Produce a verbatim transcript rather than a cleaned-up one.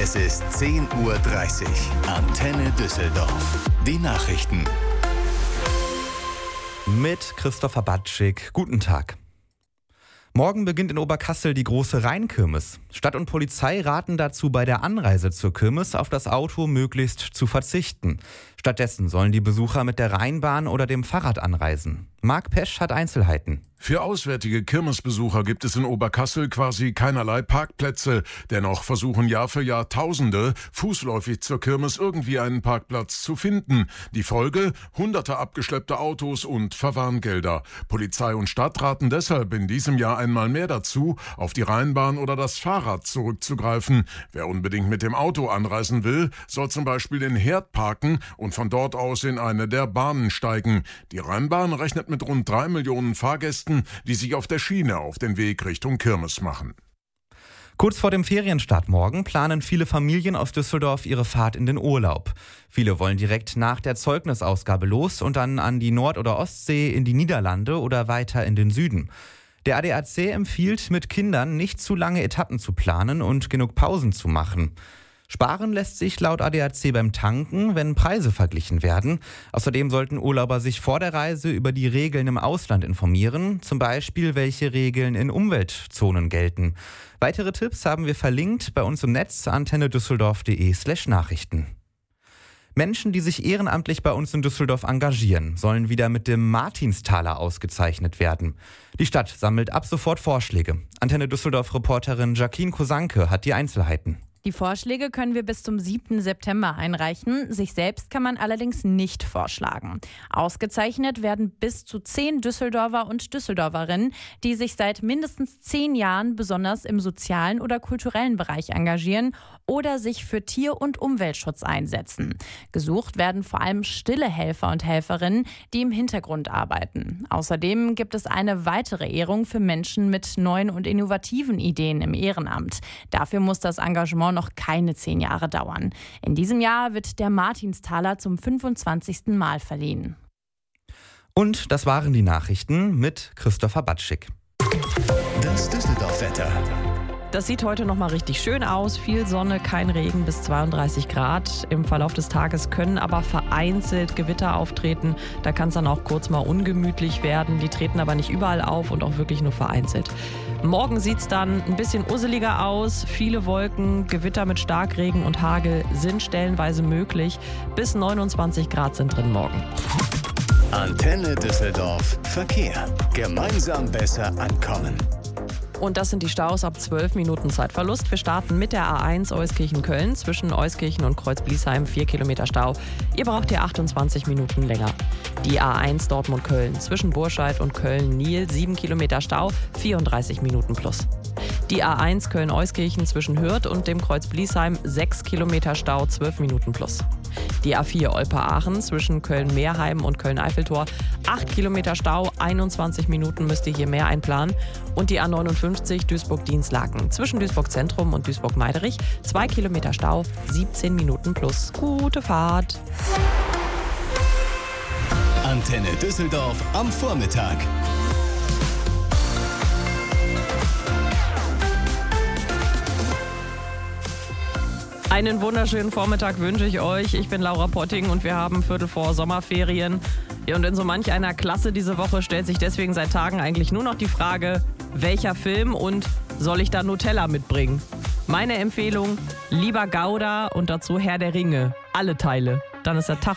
Es ist zehn Uhr dreißig. Antenne Düsseldorf. Die Nachrichten. Mit Christopher Batschik. Guten Tag. Morgen beginnt in Oberkassel die große Rheinkirmes. Stadt und Polizei raten dazu, bei der Anreise zur Kirmes auf das Auto möglichst zu verzichten. Stattdessen sollen die Besucher mit der Rheinbahn oder dem Fahrrad anreisen. Marc Pesch hat Einzelheiten. Für auswärtige Kirmesbesucher gibt es in Oberkassel quasi keinerlei Parkplätze. Dennoch versuchen Jahr für Jahr Tausende, fußläufig zur Kirmes irgendwie einen Parkplatz zu finden. Die Folge? Hunderte abgeschleppte Autos und Verwarngelder. Polizei und Stadt raten deshalb in diesem Jahr einmal mehr dazu, auf die Rheinbahn oder das Fahrrad zurückzugreifen. Wer unbedingt mit dem Auto anreisen will, soll zum Beispiel den Herd parken und von dort aus in eine der Bahnen steigen. Die Rheinbahn rechnet mit rund drei Millionen Fahrgästen, die sich auf der Schiene auf den Weg Richtung Kirmes machen. Kurz vor dem Ferienstart morgen planen viele Familien aus Düsseldorf ihre Fahrt in den Urlaub. Viele wollen direkt nach der Zeugnisausgabe los und dann an die Nord- oder Ostsee, in die Niederlande oder weiter in den Süden. Der A D A C empfiehlt, mit Kindern nicht zu lange Etappen zu planen und genug Pausen zu machen. Sparen lässt sich laut A D A C beim Tanken, wenn Preise verglichen werden. Außerdem sollten Urlauber sich vor der Reise über die Regeln im Ausland informieren, zum Beispiel welche Regeln in Umweltzonen gelten. Weitere Tipps haben wir verlinkt bei uns im Netz antennedüsseldorf.de slash Nachrichten. Menschen, die sich ehrenamtlich bei uns in Düsseldorf engagieren, sollen wieder mit dem Martinstaler ausgezeichnet werden. Die Stadt sammelt ab sofort Vorschläge. Antenne Düsseldorf-Reporterin Jacqueline Kosanke hat die Einzelheiten. Die Vorschläge können wir bis zum siebten September einreichen. Sich selbst kann man allerdings nicht vorschlagen. Ausgezeichnet werden bis zu zehn Düsseldorfer und Düsseldorferinnen, die sich seit mindestens zehn Jahren besonders im sozialen oder kulturellen Bereich engagieren oder sich für Tier- und Umweltschutz einsetzen. Gesucht werden vor allem stille Helfer und Helferinnen, die im Hintergrund arbeiten. Außerdem gibt es eine weitere Ehrung für Menschen mit neuen und innovativen Ideen im Ehrenamt. Dafür muss das Engagement noch keine zehn Jahre dauern. In diesem Jahr wird der Martinstaler zum fünfundzwanzigsten Mal verliehen. Und das waren die Nachrichten mit Christopher Batschik. Das Düsseldorf-Wetter. Das sieht heute noch mal richtig schön aus. Viel Sonne, kein Regen, bis zweiunddreißig Grad. Im Verlauf des Tages können aber vereinzelt Gewitter auftreten. Da kann es dann auch kurz mal ungemütlich werden. Die treten aber nicht überall auf und auch wirklich nur vereinzelt. Morgen sieht es dann ein bisschen usseliger aus. Viele Wolken, Gewitter mit Starkregen und Hagel sind stellenweise möglich. Bis neunundzwanzig Grad sind drin morgen. Antenne Düsseldorf. Verkehr. Gemeinsam besser ankommen. Und das sind die Staus ab zwölf Minuten Zeitverlust. Wir starten mit der A eins Euskirchen-Köln. Zwischen Euskirchen und Kreuz-Bliesheim vier Kilometer Stau. Ihr braucht hier achtundzwanzig Minuten länger. Die A eins Dortmund-Köln. Zwischen Burscheid und Köln-Niel sieben Kilometer Stau, vierunddreißig Minuten plus. Die A eins Köln-Euskirchen zwischen Hürth und dem Kreuz-Bliesheim sechs Kilometer Stau, zwölf Minuten plus. Die A vier Olpe-Aachen zwischen Köln-Meerheim und Köln-Eiffeltor acht Kilometer Stau, einundzwanzig Minuten müsst ihr hier mehr einplanen. Und die A neunundfünfzig Duisburg-Dienstlaken zwischen Duisburg-Zentrum und Duisburg-Meiderich zwei Kilometer Stau, siebzehn Minuten plus. Gute Fahrt! Antenne Düsseldorf am Vormittag. Einen wunderschönen Vormittag wünsche ich euch. Ich bin Laura Potting und wir haben Viertel vor Sommerferien. Ja, und in so manch einer Klasse diese Woche stellt sich deswegen seit Tagen eigentlich nur noch die Frage, welcher Film und soll ich da Nutella mitbringen? Meine Empfehlung, lieber Gouda und dazu Herr der Ringe. Alle Teile. Dann ist der Tag